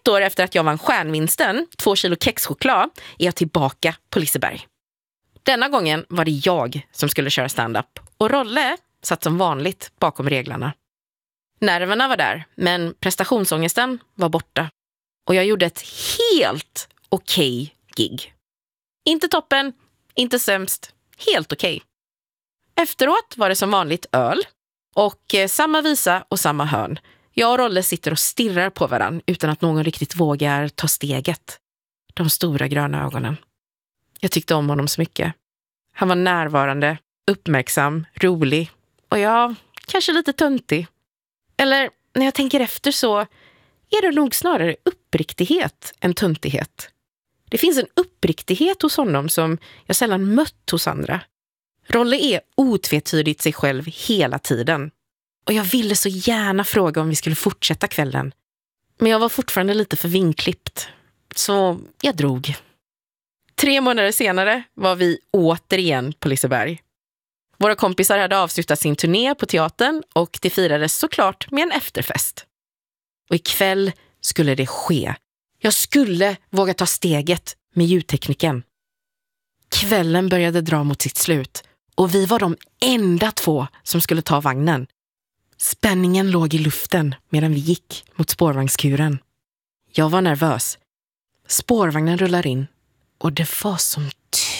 1 år efter att jag vann stjärnvinsten, 2 kilo kexchoklad, är jag tillbaka på Liseberg. Denna gången var det jag som skulle köra stand-up och Rolle satt som vanligt bakom reglarna. Nerverna var där, men prestationsångesten var borta. Och jag gjorde ett helt okej gig. Inte toppen, inte sämst, helt okej. Efteråt var det som vanligt öl och samma visa och samma hörn. Jag och Rolle sitter och stirrar på varann utan att någon riktigt vågar ta steget. De stora gröna ögonen. Jag tyckte om honom så mycket. Han var närvarande, uppmärksam, rolig och jag kanske lite töntig. Eller när jag tänker efter så är det nog snarare uppriktighet än töntighet. Det finns en uppriktighet hos honom som jag sällan mött hos andra. Rolle är otvetydigt sig själv hela tiden. Och jag ville så gärna fråga om vi skulle fortsätta kvällen. Men jag var fortfarande lite för vinklippt. Så jag drog. 3 månader senare var vi återigen på Liseberg. Våra kompisar hade avslutat sin turné på teatern och det firades såklart med en efterfest. Och ikväll skulle det ske. Jag skulle våga ta steget med ljudtekniken. Kvällen började dra mot sitt slut och vi var de enda 2 som skulle ta vagnen. Spänningen låg i luften medan vi gick mot spårvagnskuren. Jag var nervös. Spårvagnen rullar in och det var som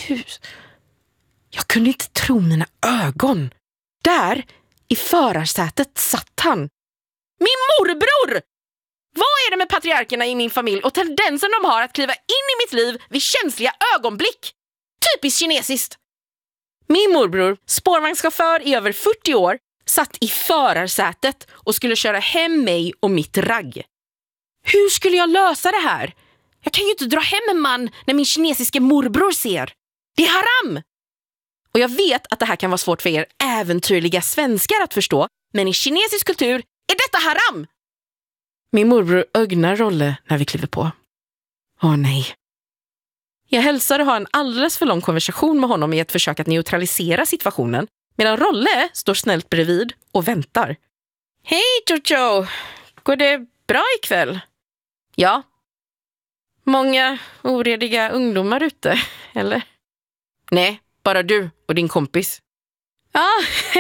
Jag kunde inte tro mina ögon. Där, i förarsätet, satt han. Min morbror! Vad är det med patriarkerna i min familj och tendensen de har att kliva in i mitt liv vid känsliga ögonblick? Typiskt kinesiskt. Min morbror, spårvagnschaufför i över 40 år, satt i förarsätet och skulle köra hem mig och mitt ragg. Hur skulle jag lösa det här? Jag kan ju inte dra hem en man när min kinesiska morbror ser. Det är haram! Och jag vet att det här kan vara svårt för er äventyrliga svenskar att förstå, men i kinesisk kultur är detta haram! Min morbror ögnar Rolle när vi kliver på. Åh nej. Jag hälsar och har en alldeles för lång konversation med honom i ett försök att neutralisera situationen, medan Rolle står snällt bredvid och väntar. Hej Jojo! Går det bra ikväll? Ja. Många orediga ungdomar ute, eller? Nej, bara du och din kompis. Ja,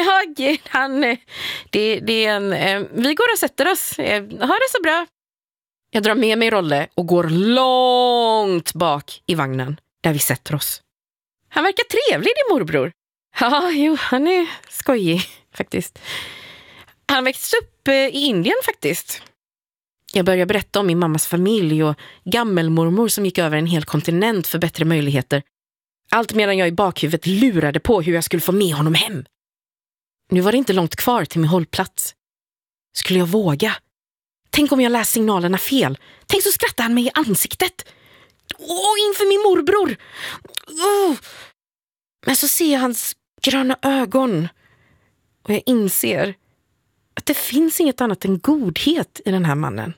det är en... vi går och sätter oss. Ha det så bra. Jag drar med mig Rolle och går långt bak i vagnen där vi sätter oss. Han verkar trevlig, din morbror. Ja, jo, han är skojig faktiskt. Han växte upp i Indien faktiskt. Jag börjar berätta om min mammas familj och gammelmormor som gick över en hel kontinent för bättre möjligheter. Allt medan jag i bakhuvudet lurade på hur jag skulle få med honom hem. Nu var det inte långt kvar till min hållplats. Skulle jag våga? Tänk om jag läst signalerna fel. Tänk så skrattar han mig i ansiktet. Inför min morbror. Men så ser jag hans gröna ögon. Och jag inser att det finns inget annat än godhet i den här mannen.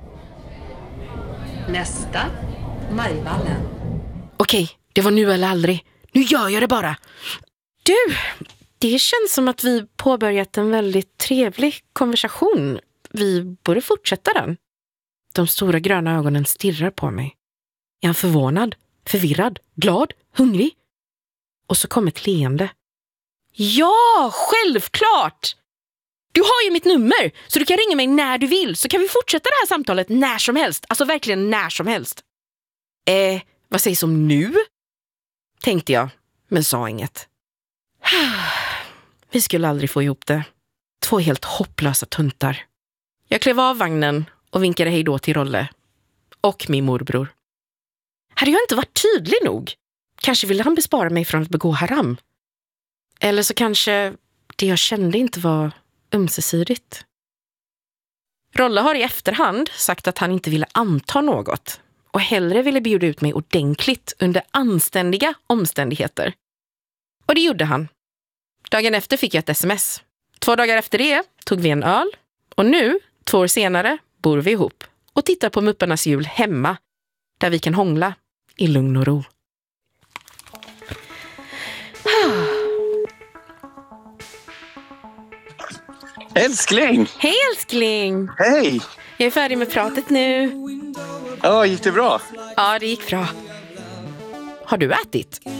Nästa, Majvallen. Okej, det var nu eller aldrig. Nu gör jag det bara. Du, det känns som att vi påbörjat en väldigt trevlig konversation. Vi borde fortsätta den. De stora gröna ögonen stirrar på mig. Är han förvånad, förvirrad, glad, hungrig? Och så kom ett leende. Ja, självklart! Du har ju mitt nummer, så du kan ringa mig när du vill. Så kan vi fortsätta det här samtalet när som helst. Alltså verkligen när som helst. Vad sägs om nu? Tänkte jag, men sa inget. Vi skulle aldrig få ihop det. 2 helt hopplösa tuntar. Jag klev av vagnen och vinkade hej då till Rolle. Och min morbror. Hade jag inte varit tydlig nog? Kanske ville han bespara mig från att begå haram. Eller så kanske det jag kände inte var ömsesidigt. Rolle har i efterhand sagt att han inte ville anta något. Och hellre ville bjuda ut mig ordentligt under anständiga omständigheter. Och det gjorde han. Dagen efter fick jag ett sms. 2 dagar efter det tog vi en öl. Och nu, 2 år senare, bor vi ihop. Och tittar på Mupparnas jul hemma. Där vi kan hångla i lugn och ro. Älskling! Hej älskling! Hej! Jag är färdig med pratet nu. Ja, gick det bra? Ja, det gick bra. Har du ätit?